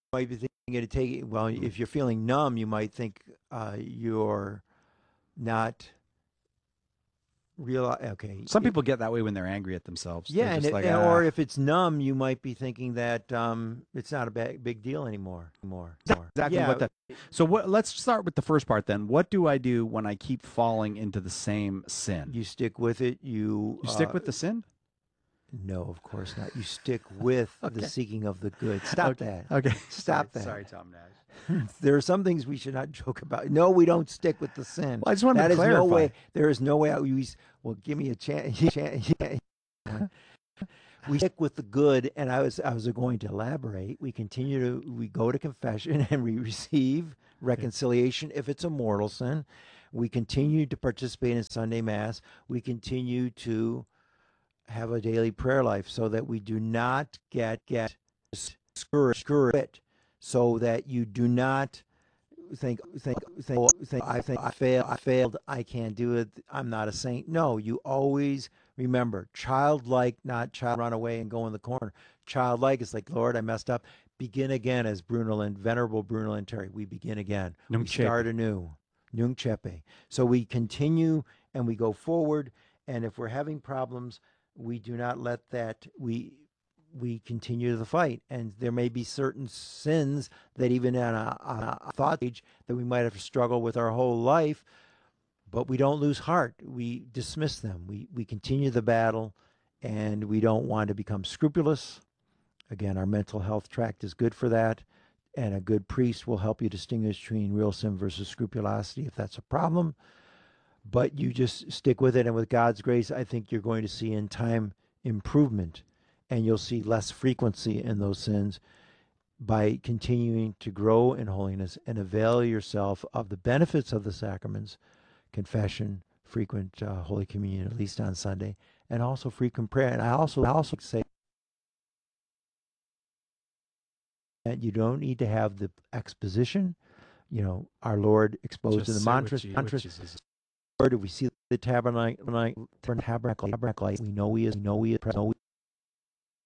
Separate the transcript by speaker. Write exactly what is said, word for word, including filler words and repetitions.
Speaker 1: might be thinking to take it. Well, if you're feeling numb, you might think uh, you're not real. Okay,
Speaker 2: Some
Speaker 1: it,
Speaker 2: people get that way when they're angry at themselves. They're
Speaker 1: yeah, and,
Speaker 2: just
Speaker 1: it,
Speaker 2: like,
Speaker 1: and or
Speaker 2: ah.
Speaker 1: if it's numb, you might be thinking that um, it's not a big, big deal anymore. More, more.
Speaker 2: Exactly what
Speaker 1: Yeah,
Speaker 2: that. So what? Let's start with the first part then. What do I do when I keep falling into the same sin?
Speaker 1: you stick with it. You
Speaker 2: You stick
Speaker 1: uh,
Speaker 2: with the sin?
Speaker 1: no, of course not. You stick with the
Speaker 2: Okay.
Speaker 1: seeking of the good. Stop
Speaker 2: Okay.
Speaker 1: that.
Speaker 2: Okay. Sorry.
Speaker 1: Stop that.
Speaker 2: Sorry, Tom Nash.
Speaker 1: There are some things we should not joke about. No, we don't stick with the sin.
Speaker 2: Well, I just wanted
Speaker 1: That
Speaker 2: to
Speaker 1: is no
Speaker 2: clarify.
Speaker 1: way. There is no way. I, we, well, give me a chance. We stick with the good, and I was I was going to elaborate. We continue to we go to confession and we receive
Speaker 2: Okay.
Speaker 1: reconciliation if it's a mortal sin. We continue to participate in Sunday Mass. We continue to have a daily prayer life so that we do not get get discouraged, so that you do not think think think think I think I failed I failed I can't do it, I'm not a saint. No, you always remember, childlike, not child run away and go in the corner. Childlike is like, Lord, I messed up. Begin again, as Bruno and Venerable Bruno Lanteri. We begin again. We
Speaker 2: Nunc
Speaker 1: start
Speaker 2: Chepe.
Speaker 1: anew. Nunc Chepe. So we continue and we go forward. And if we're having problems, we do not let that we we continue the fight. And there may be certain sins that even on a, on a thought stage that we might have to struggle with our whole life, but we don't lose heart. We dismiss them. We we continue the battle, and we don't want to become scrupulous. Again, our mental health tract is good for that, and a good priest will help you distinguish between real sin versus scrupulosity if that's a problem. But you just stick with it, and with God's grace, I think you're going to see in time improvement, and you'll see less frequency in those sins by continuing to grow in holiness and avail yourself of the benefits of the sacraments, confession, frequent uh, Holy Communion, at least on Sunday, and also frequent prayer. And I also I also say that you don't need to have the exposition. You know, our Lord exposed in the
Speaker 2: Just say what,
Speaker 1: mantras.
Speaker 2: Je- what
Speaker 1: Mantras.
Speaker 2: Jesus is.
Speaker 1: Lord, if we see the tabernacle, tabernacle, tabernacle, we know He is. We know He is. Know He is.